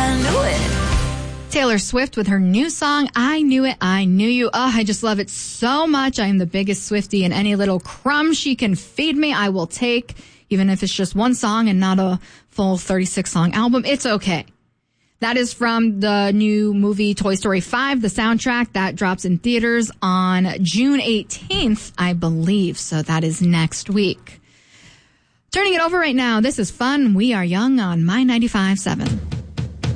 Taylor Swift with her new song, I Knew It, I Knew You. Oh, I just love it so much. I am the biggest Swiftie, and any little crumb she can feed me, I will take, even if it's just one song and not a full 36-song album. It's okay. That is from the new movie Toy Story 5, the soundtrack that drops in theaters on June 18th, I believe. So that is next week. Turning it over right now. This is Fun. We Are Young on My 95.7.